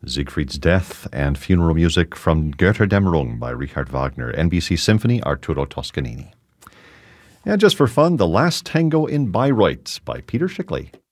Siegfried's Death and funeral music from Götterdämmerung by Richard Wagner, NBC Symphony, Arturo Toscanini. And just for fun, The Last Tango in Bayreuth by Peter Schickli.